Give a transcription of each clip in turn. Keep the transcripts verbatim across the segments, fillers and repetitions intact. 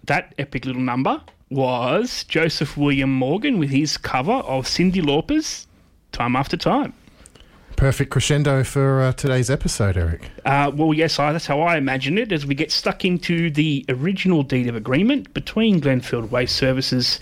that epic little number was Joseph William Morgan with his cover of Cyndi Lauper's Time After Time. Perfect crescendo for uh, today's episode, Eric. Uh, well, yes, I, that's how I imagine it, as we get stuck into the original deed of agreement between Glenfield Waste Services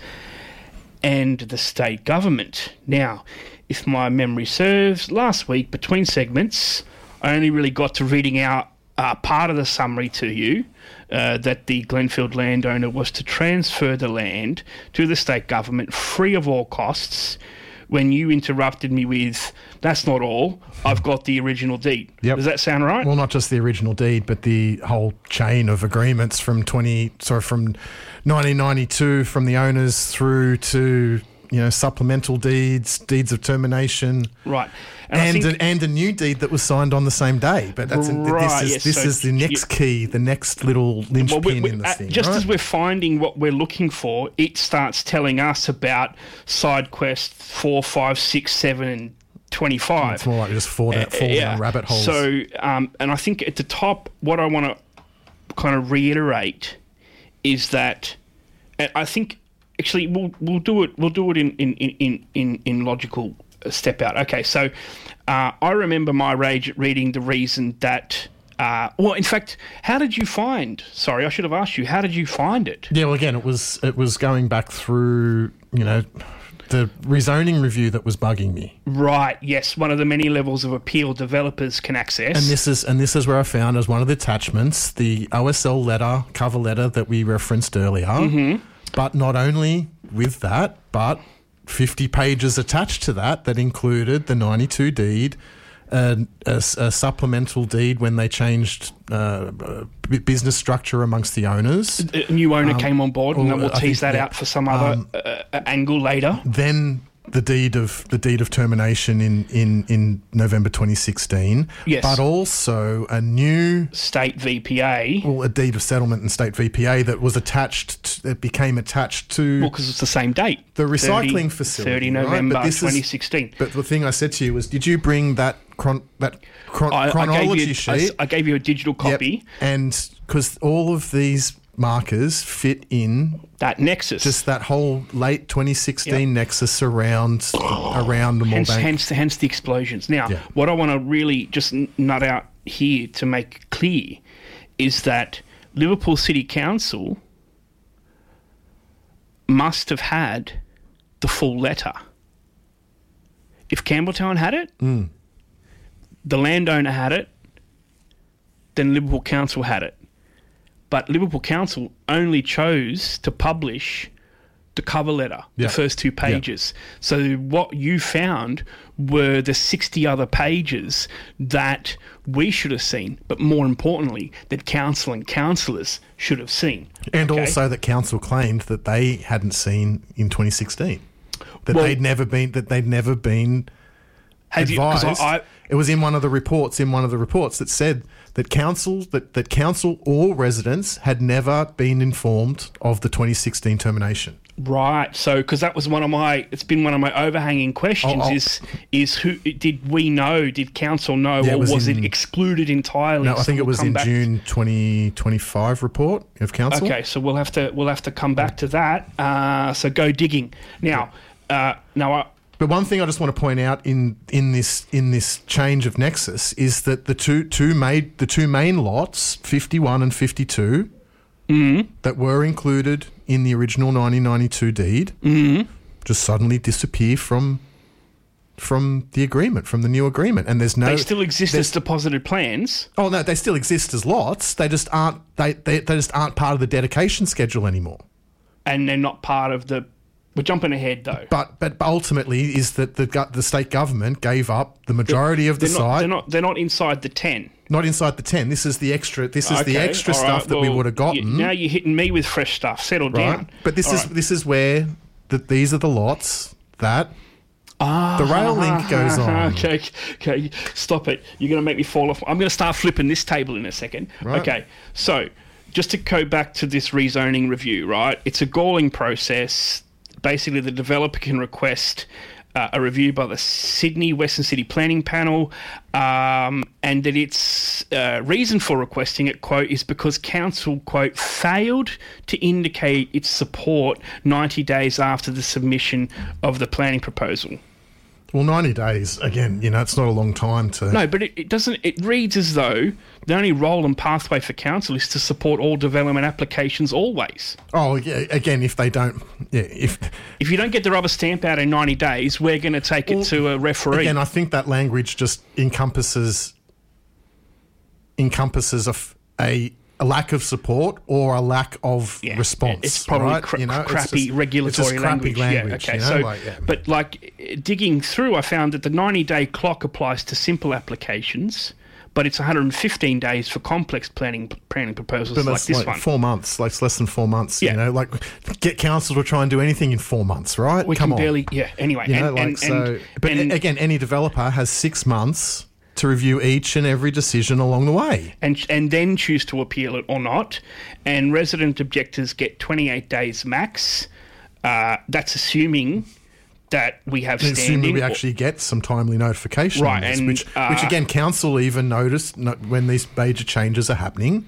and the state government. Now, if my memory serves, last week, between segments, I only really got to reading out uh, part of the summary to you, uh, that the Glenfield landowner was to transfer the land to the state government free of all costs, when you interrupted me with, that's not all, I've got the original deed. Yep. Does that sound right? Well, not just the original deed, but the whole chain of agreements from twenty, sorry, from nineteen ninety-two, from the owners through to, you know, supplemental deeds, deeds of termination. Right. And, I and, think, a, and a new deed that was signed on the same day. But that's Right, this is yes, this so is the next you- key, the next little linchpin well, we- we- in this uh, thing. just right? as we're finding what we're looking for, it starts telling us about side quest four, five, six, seven, and twenty-five. It's more like just fall down, fall Yeah. down rabbit holes. So, um, and I think at the top, what I want to kind of reiterate is that, and I think actually we'll we'll do it we'll do it in in in in, in logical step out. Okay, so uh, I remember my rage at reading the reason that. Uh, well, in fact, how did you find? Sorry, I should have asked you. How did you find it? Yeah, well, again, it was it was going back through, you know, the rezoning review that was bugging me. Right. Yes, one of the many levels of appeal developers can access. And this is and this is where I found as one of the attachments the O S L letter, cover letter that we referenced earlier. Mm-hmm. But not only with that, but fifty pages attached to that that included the ninety-two deed, a, a, a supplemental deed when they changed uh, business structure amongst the owners. A new owner Um, came on board, and or then we'll I tease think, that yeah. out for some other Um, uh, angle later. Then the deed of the deed of termination in, in, in November twenty sixteen. Yes. But also a new State V P A, well, a deed of settlement and state V P A that was attached to, that became attached to well, because it's the same date. the recycling thirty facility. thirty right? November But this is- twenty sixteen. But the thing I said to you was, did you bring that chron- that chron- I, I, chronology gave you, I, sheet? I gave you a digital Yep. copy. And because all of these markers fit in That nexus. just that whole late twenty sixteen Yep. nexus around around the hence, Moorebank. hence, hence the explosions. Now, Yeah. what I want to really just n- nut out here to make clear is that Liverpool City Council must have had the full letter. If Campbelltown had it, Mm. the landowner had it, then Liverpool Council had it. But Liverpool Council only chose to publish the cover letter, Yeah. the first two pages. So what you found were the sixty other pages that we should have seen, but more importantly, that council and councillors should have seen. And Okay? also that council claimed that they hadn't seen in twenty sixteen. That Well- they'd never been that they'd never been Have you- 'cause advised. I- I- it was in one of the reports in one of the reports that said that council that, that council or residents had never been informed of the twenty sixteen termination. Right, so because that was one of my, it's been one of my overhanging questions Oh, oh. is is who did we know? Did council know, Yeah, it or was was, in- it excluded entirely? No, I So think it we'll was come in back- June twenty twenty-five report of council. Okay, so we'll have to we'll have to come back to that. Uh, so go digging now. Uh, now, I, But one thing I just want to point out in, in this in this change of nexus is that the two two made the two main lots, fifty-one and fifty-two, Mm-hmm. that were included in the original nineteen ninety-two deed, Mm-hmm. just suddenly disappear from from the agreement, from the new agreement, and there's no. they still exist there's- as deposited plans. Oh no, they still exist as lots. They just aren't. They, they they just aren't part of the dedication schedule anymore. And they're not part of the. We're jumping ahead though. But but ultimately is that the go- the state government gave up the majority of the They're not, site. they're not. They're not inside the ten. Not inside the ten. This is the extra. This is the Okay, extra all stuff right, that we well, would have gotten. you- now you're hitting me with fresh stuff. Settle right? down. But this All is right. this is where the, these are the lots that the rail link goes on. Okay, okay, stop it. You're going to make me fall off. I'm going to start flipping this table in a second. Right. Okay, so just to go back to this rezoning review, right? It's a galling process. Basically, the developer can request uh, a review by the Sydney Western City Planning Panel, um, and that it's uh, reason for requesting it, quote, is because council, quote, failed to indicate its support ninety days after the submission of the planning proposal. Well, ninety days, again, you know, it's not a long time to... No, but it, it doesn't... It reads as though the only role and pathway for council is to support all development applications always. Oh, yeah, again, if they don't... Yeah, if if you don't get the rubber stamp out in ninety days, we're going to take well, it to a referee. Again, I think that language just encompasses encompasses a, f- a, a lack of support or a lack of yeah, response. It's probably right? cra- you know, crappy it's just, regulatory it's just crappy language. language. Yeah, okay. You know? So, like, yeah. but like digging through, I found that the ninety-day clock applies to simple applications, but it's one hundred fifteen days for complex planning planning proposals But like that's this like one. four months, like it's less than four months. Yeah. You know, like get council to try and do anything in four months, right? We Come can on. barely, yeah. Anyway, You know, and, like and, so. and, but and, again, any developer has six months to review each and every decision along the way. and and then choose to appeal it or not. And resident objectors get twenty-eight days max. Uh, that's assuming that we have standing. Assuming we or- actually get some timely notification, Right, on this, and, which, uh, which again, council even noticed no- when these major changes are happening.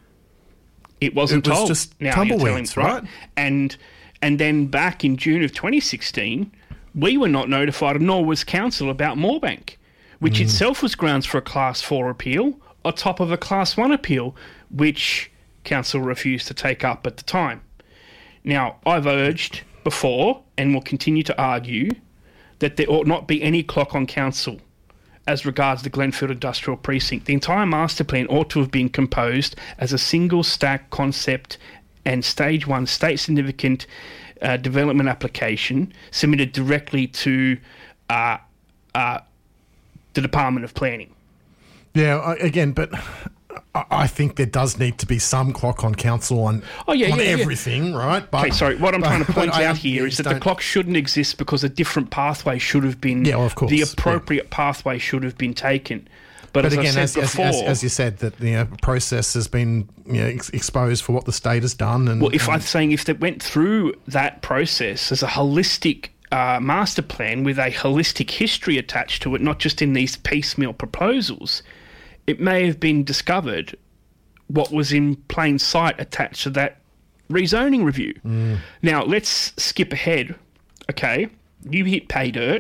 It wasn't It was told. just Now you're telling- tumbleweeds, right? And and then back in June of twenty sixteen, we were not notified, nor was council, about Moorebank, which Mm. itself was grounds for a Class Four appeal, on top of a Class One appeal, which council refused to take up at the time. Now, I've urged before, and will continue to argue, that there ought not be any clock on council as regards the Glenfield Industrial Precinct. The entire master plan ought to have been composed as a single stack concept and stage one state significant uh, development application submitted directly to uh, uh, the Department of Planning. Yeah, I- again, but I- I think there does need to be some clock on council on, Oh, yeah, on yeah, yeah. everything, right? But, Okay, sorry, what I'm but- trying to point but I- out here yeah, is that the don't- clock shouldn't exist because a different pathway should have been... Yeah, well, of course, The yeah. appropriate pathway should have been taken. But, But as again, I as, said as, before... as, as you said, that the you know, process has been you know, ex- exposed for what the state has done. And Well, if and, I'm saying if they went through that process as a holistic uh, master plan with a holistic history attached to it, not just in these piecemeal proposals, it may have been discovered what was in plain sight attached to that rezoning review. Mm. Now, let's skip ahead. Okay, you hit pay dirt,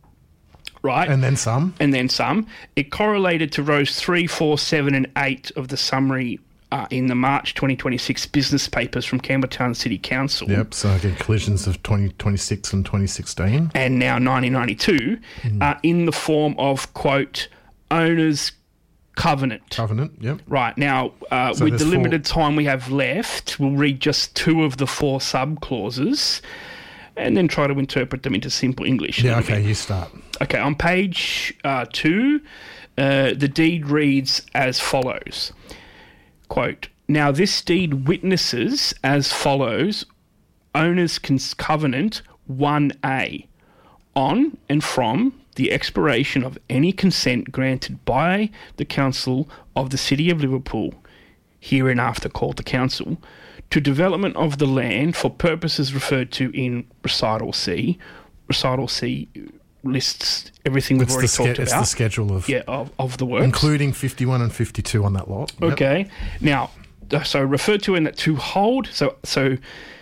right? and then some. and then some. It correlated to rows three, four, seven, and eight of the summary uh, in the March twenty twenty-six business papers from Campbelltown City Council. Yep, so again, collisions of twenty twenty-six and twenty sixteen. And now nineteen ninety-two, Mm. uh, in the form of, quote, owner's covenant. Covenant, yep. Right, now, uh, So with the there's four- limited time we have left, we'll read just two of the four sub-clauses and then try to interpret them into simple English. a Yeah, little okay, bit. you start. Okay, on page uh, two, uh, the deed reads as follows. Quote, now this deed witnesses as follows owner's cons- covenant one A on and from the expiration of any consent granted by the Council of the City of Liverpool, hereinafter called the Council, to development of the land for purposes referred to in Recital C. Recital C lists everything we've It's, already the, ske- talked it's about. the schedule of, Yeah, of, of the works. including fifty-one and fifty-two on that lot. Yep. Okay. Now, uh, so referred to in that to hold, so so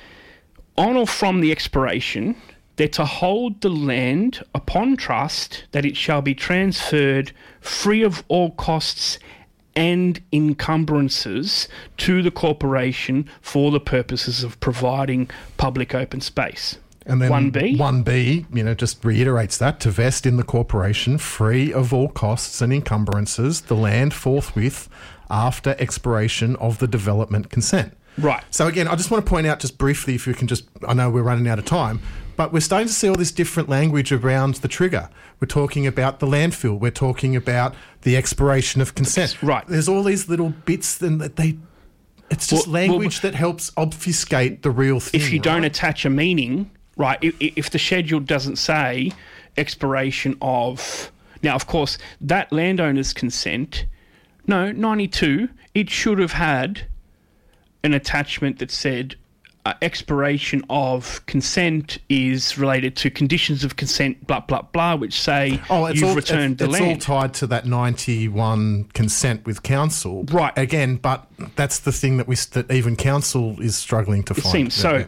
on or from the expiration, they're to hold the land upon trust that it shall be transferred free of all costs and encumbrances to the corporation for the purposes of providing public open space. And then one B? one B, you know, just reiterates that to vest in the corporation free of all costs and encumbrances the land forthwith after expiration of the development consent. Right. So again, I just want to point out just briefly, if you can just, I know we're running out of time, but we're starting to see all this different language around the trigger. We're talking about the landfill. We're talking about the expiration of consent. Right. There's all these little bits and that they, it's just Well- language that helps obfuscate the real thing. If you don't right? attach a meaning, right, if, if the schedule doesn't say expiration of... Now, of course, that landowner's consent, no, ninety-two, it should have had an attachment that said uh, expiration of consent is related to conditions of consent, blah, blah, blah, which say oh, it's you've all, returned it's, the it's land. It's all tied to that ninety-one consent with council. Right. Again, but that's the thing that we that even council is struggling to It find. seems. So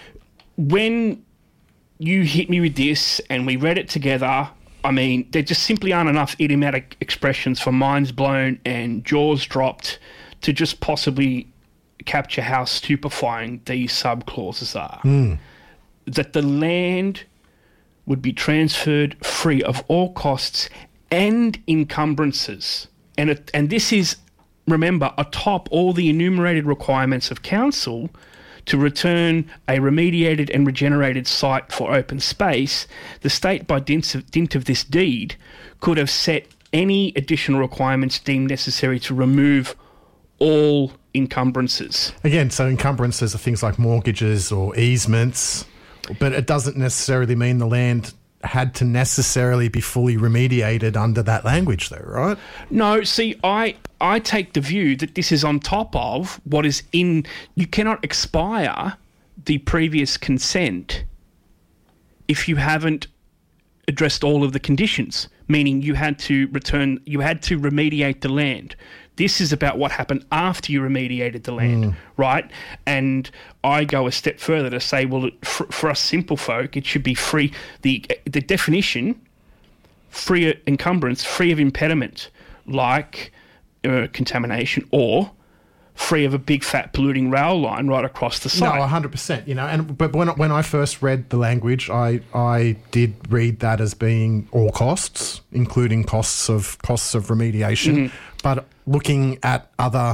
when you hit me with this and we read it together, I mean, there just simply aren't enough idiomatic expressions for minds blown and jaws dropped to just possibly capture how stupefying these sub-clauses are. Mm. That the land would be transferred free of all costs and encumbrances. And it, and this is, remember, atop all the enumerated requirements of council to return a remediated and regenerated site for open space. The state, by dint of, dint of this deed, could have set any additional requirements deemed necessary to remove all encumbrances. Again, so encumbrances are things like mortgages or easements, but it doesn't necessarily mean the land had to necessarily be fully remediated under that language though, right? No, see, I I take the view that this is on top of what is in... You cannot expire the previous consent if you haven't addressed all of the conditions, meaning you had to return, you had to remediate the land. This is about what happened after you remediated the land, mm. right? And I go a step further to say, well, for, for us simple folk, it should be free. The the definition, free of encumbrance, free of impediment, like uh, contamination, or free of a big fat polluting rail line right across the site. No, one hundred percent. You know, and but when when I first read the language, I I did read that as being all costs, including costs of costs of remediation. Mm-hmm. But looking at other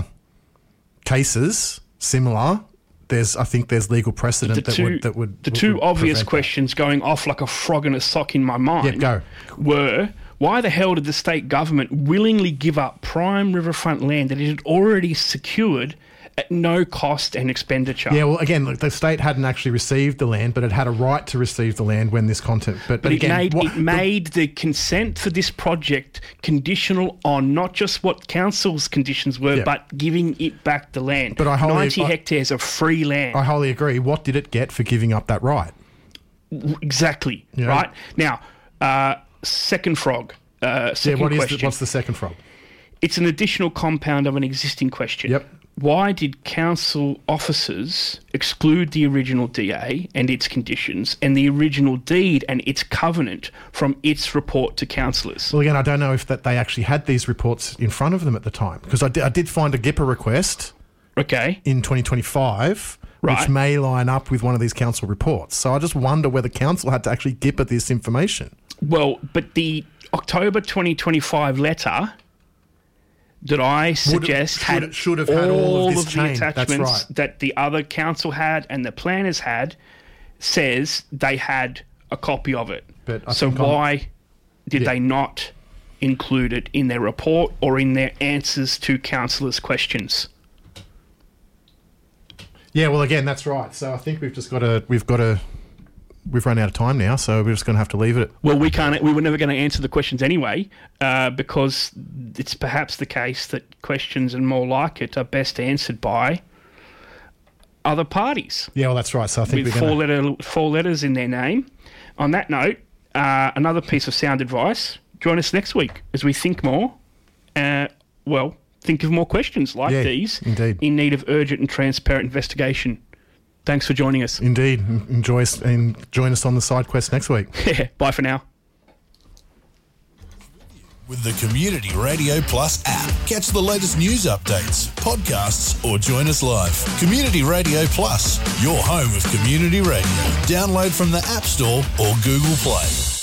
cases similar, there's I think there's legal precedent the that two, would that would the two would obvious that. questions going off like a frog in a sock in my mind. Yeah, go. Were, why the hell did the state government willingly give up prime riverfront land that it had already secured at no cost and expenditure? Yeah, well, again, look, the state hadn't actually received the land, but it had a right to receive the land when this content... But, but, but again... it made, what, it made the, the consent for this project conditional on not just what council's conditions were, yeah. but giving it back the land. But I wholly, ninety I, hectares of free land. I wholly agree. What did it get for giving up that right? Exactly, yeah. right? Now, uh, second frog, uh, second yeah, what is question. The, what's the second frog? It's an additional compound of an existing question. Yep. Why did council officers exclude the original D A and its conditions and the original deed and its covenant from its report to councillors? Well, again, I don't know if that they actually had these reports in front of them at the time, because I did, I did find a GIPA request okay. in twenty twenty-five, right. which may line up with one of these council reports. So I just wonder whether council had to actually GIPA this information. Well, but the October twenty twenty-five letter... that I suggest should, had, should have had all, all of, this of chain. the attachments That's right. that the other council had and the planners had, says they had a copy of it. But I so why I'm, did yeah. they not include it in their report or in their answers to councillors' questions? Yeah, well, again, that's right. So I think we've just got to we've got to we've run out of time now, so we're just going to have to leave it. Well, we can't. We were never going to answer the questions anyway, uh, because it's perhaps the case that questions and more like it are best answered by other parties. Yeah, well, that's right. So I think with we're four gonna... letter four letters in their name. On that note, uh, another piece of sound advice. Join us next week as we think more. Uh, well, think of more questions like yeah, these indeed. in need of urgent and transparent investigation. Thanks for joining us. Indeed. Enjoy us and join us on the side quest next week. Yeah, bye for now. With the Community Radio Plus app. Catch the latest news updates, podcasts, or join us live. Community Radio Plus, your home of community radio. Download from the App Store or Google Play.